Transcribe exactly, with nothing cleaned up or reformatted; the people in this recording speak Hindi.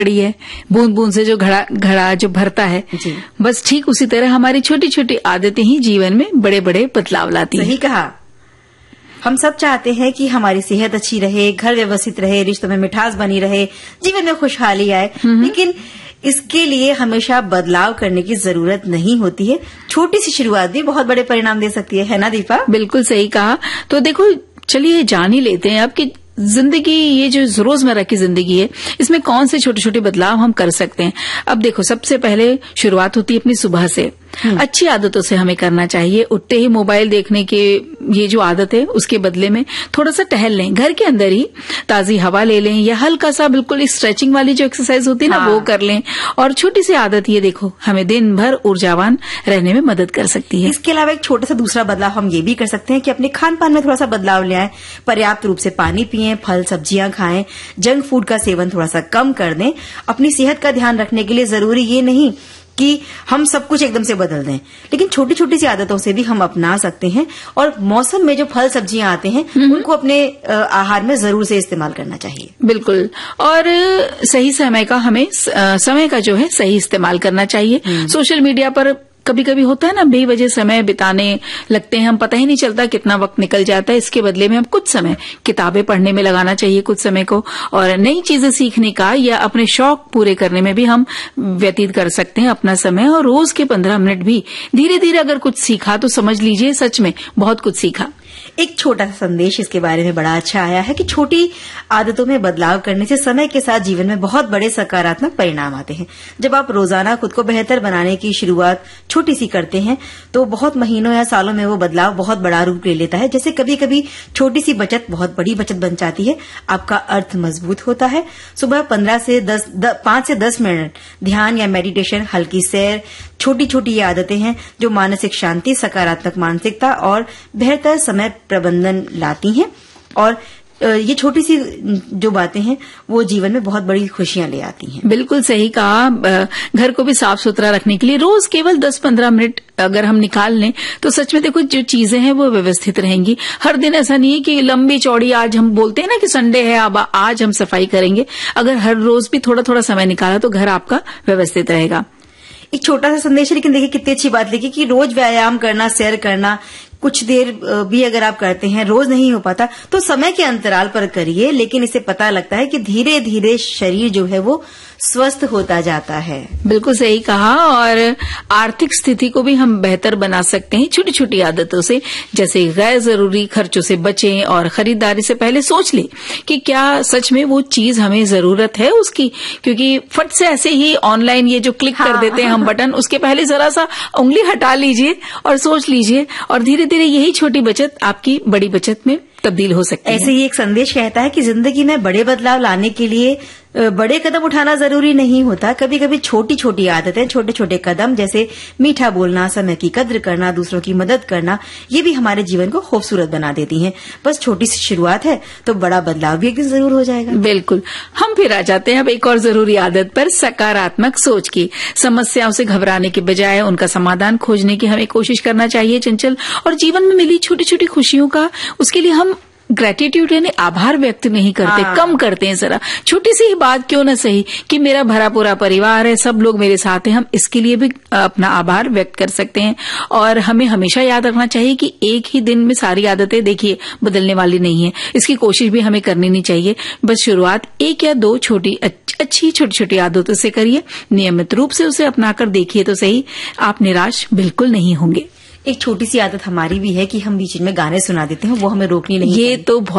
पड़ी है, बूंद बूंद से जो घड़ा घड़ा जो भरता है जी। बस ठीक उसी तरह हमारी छोटी छोटी आदतें ही जीवन में बड़े बड़े बदलाव लाती हैं। सही कहा। हम सब चाहते हैं कि हमारी सेहत अच्छी रहे, घर व्यवस्थित रहे, रिश्तों में मिठास बनी रहे, जीवन में खुशहाली आए, लेकिन इसके लिए हमेशा बदलाव करने की जरूरत नहीं होती है। छोटी सी शुरुआत भी बहुत बड़े परिणाम दे सकती है, है ना दीपा? बिल्कुल सही कहा। तो देखो चलिए जान ही लेते हैं अब कि जिंदगी, ये जो रोजमर्रा की जिंदगी है, इसमें कौन से छोटे छोटे बदलाव हम कर सकते हैं। अब देखो सबसे पहले शुरुआत होती है अपनी सुबह से। अच्छी आदतों से हमें करना चाहिए। उठते ही मोबाइल देखने के ये जो आदत है उसके बदले में थोड़ा सा टहल लें, घर के अंदर ही ताजी हवा ले लें, या हल्का सा बिल्कुल स्ट्रेचिंग वाली जो एक्सरसाइज होती है ना, हाँ। वो कर लें। और छोटी सी आदत ये देखो हमें दिन भर ऊर्जावान रहने में मदद कर सकती है। इसके अलावा एक छोटा सा दूसरा बदलाव हम ये भी कर सकते हैं कि अपने खान पान में थोड़ा सा बदलाव ले आए। पर्याप्त रूप से पानी पिएं, फल सब्जियां खाएं, जंक फूड का सेवन थोड़ा सा कम कर दें। अपनी सेहत का ध्यान रखने के लिए जरूरी ये नहीं कि हम सब कुछ एकदम से बदल दें, लेकिन छोटी छोटी सी आदतों से भी हम अपना सकते हैं। और मौसम में जो फल सब्जियां आते हैं उनको अपने आहार में जरूर से इस्तेमाल करना चाहिए। बिल्कुल। और सही समय का हमें समय का जो है सही इस्तेमाल करना चाहिए। सोशल मीडिया पर कभी कभी होता है ना, बेवजह समय बिताने लगते हैं, हम पता ही नहीं चलता कितना वक्त निकल जाता है। इसके बदले में हम कुछ समय किताबें पढ़ने में लगाना चाहिए, कुछ समय को, और नई चीजें सीखने का या अपने शौक पूरे करने में भी हम व्यतीत कर सकते हैं अपना समय। और रोज के पंद्रह मिनट भी धीरे धीरे अगर कुछ सीखा तो समझ लीजिए सच में बहुत कुछ सीखा। एक छोटा सा संदेश इसके बारे में बड़ा अच्छा आया है कि छोटी आदतों में बदलाव करने से समय के साथ जीवन में बहुत बड़े सकारात्मक परिणाम आते हैं। जब आप रोजाना खुद को बेहतर बनाने की शुरुआत छोटी सी करते हैं तो बहुत महीनों या सालों में वो बदलाव बहुत बड़ा रूप ले लेता है। जैसे कभी कभी छोटी सी बचत बहुत बड़ी बचत बन जाती है। आपका अर्थ मजबूत होता है। सुबह पंद्रह से दस पांच से दस मिनट ध्यान या मेडिटेशन, हल्की सैर, छोटी छोटी ये आदतें हैं जो मानसिक शांति, सकारात्मक मानसिकता और बेहतर समय प्रबंधन लाती हैं। और ये छोटी सी जो बातें हैं वो जीवन में बहुत बड़ी खुशियां ले आती हैं। बिल्कुल सही कहा। घर को भी साफ सुथरा रखने के लिए रोज केवल दस पंद्रह मिनट अगर हम निकाल लें तो सच में देखो जो चीजें हैं वो व्यवस्थित रहेंगी। हर दिन ऐसा नहीं है कि लंबी चौड़ी, आज हम बोलते हैं ना कि संडे है अब आज हम सफाई करेंगे। अगर हर रोज भी थोड़ा थोड़ा समय निकाला तो घर आपका व्यवस्थित रहेगा। एक छोटा सा संदेश है, लेकिन देखिए कितनी अच्छी बात लिखी कि रोज व्यायाम करना, सैर करना, कुछ देर भी अगर आप करते हैं, रोज नहीं हो पाता तो समय के अंतराल पर करिए, लेकिन इससे पता लगता है कि धीरे धीरे शरीर जो है वो स्वस्थ होता जाता है। बिल्कुल सही कहा। और आर्थिक स्थिति को भी हम बेहतर बना सकते हैं छोटी छोटी आदतों से। जैसे गैर जरूरी खर्चों से बचें और खरीदारी से पहले सोच लें कि क्या सच में वो चीज हमें जरूरत है उसकी, क्योंकि फट से ऐसे ही ऑनलाइन ये जो क्लिक हाँ, कर देते हैं हम बटन, उसके पहले जरा सा उंगली हटा लीजिए और सोच लीजिए, और धीरे धीरे यही छोटी बचत आपकी बड़ी बचत में तब्दील हो सकती है। ऐसे ही एक संदेश कहता है कि जिंदगी में बड़े बदलाव लाने के लिए बड़े कदम उठाना जरूरी नहीं होता। कभी कभी छोटी छोटी आदतें, छोटे छोटे कदम, जैसे मीठा बोलना, समय की कद्र करना, दूसरों की मदद करना, ये भी हमारे जीवन को खूबसूरत बना देती हैं। बस छोटी सी शुरुआत है तो बड़ा बदलाव भी एक दिन जरूर हो जाएगा। बिल्कुल। हम फिर आ जाते हैं अब एक और जरूरी आदत पर, सकारात्मक सोच की। समस्याओं से घबराने के बजाय उनका समाधान खोजने की हमें कोशिश करना चाहिए चंचल। और जीवन में मिली छोटी छोटी खुशियों का, उसके लिए हम ग्रेटिट्यूड यानी आभार व्यक्त नहीं करते, हाँ। कम करते हैं। जरा छोटी सी ही बात क्यों न सही कि मेरा भरा पूरा परिवार है, सब लोग मेरे साथ हैं, हम इसके लिए भी अपना आभार व्यक्त कर सकते हैं। और हमें हमेशा याद रखना चाहिए कि एक ही दिन में सारी आदतें देखिए बदलने वाली नहीं है। इसकी कोशिश भी हमें करनी नहीं चाहिए। बस शुरुआत एक या दो छोटी अच्छी छोटी छोटी आदतों से करिए। नियमित रूप से उसे अपनाकर देखिए तो सही, आप निराश बिल्कुल नहीं होंगे। एक छोटी सी आदत हमारी भी है कि हम बीच में गाने सुना देते हैं, वो हमें रोकनी नहीं ये तो बहुत